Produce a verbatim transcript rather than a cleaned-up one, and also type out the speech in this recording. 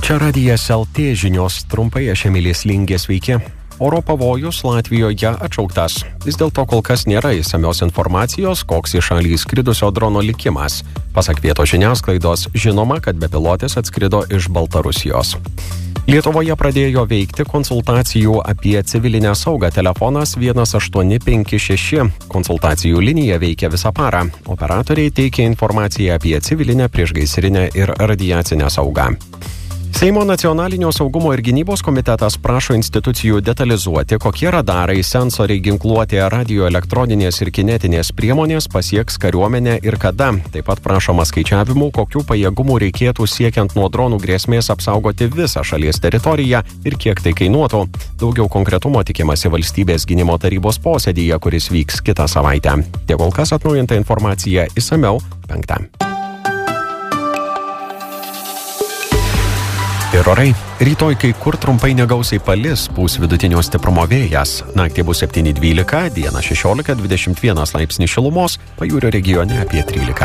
Čia radijas L T žinios, trumpai aš Emilis Lingė, sveiki. Oro pavojus Latvijoje atšauktas. Vis dėlto kol kas nėra išsamios informacijos, koks į šalį įskridusio drono likimas. Pasak vietos žiniasklaidos, žinoma, kad bepilotis atskrido iš Baltarusijos. Lietuvoje pradėjo veikti konsultacijų apie civilinę saugą telefonas vienas aštuoni penki šeši. Konsultacijų linija veikia visą parą. Operatoriai teikia informaciją apie civilinę, priešgaisrinę ir radiacinę saugą. Seimo nacionalinio saugumo ir gynybos komitetas prašo institucijų detalizuoti, kokie radarai, sensoriai, ginkluotė, radioelektroninės ir kinetinės priemonės pasieks kariuomenę ir kada. Taip pat prašoma skaičiavimų, kokių pajėgumų reikėtų siekiant nuo dronų grėsmės apsaugoti visą šalies teritoriją ir kiek tai kainuotų. Daugiau konkretumo tikimasi valstybės gynimo tarybos posėdyje, kuris vyks kitą savaitę. Tiek kol kas atnaujinta informacija išsamiau penktą. Ir orai. Rytoj kai kur trumpai negausiai palis, pūs vidutinio stiprumo vėjas. Naktį bus septyni dvylika, dieną šešiolika dvidešimt vienas laipsnių šilumos, pajūrio regione apie trylika.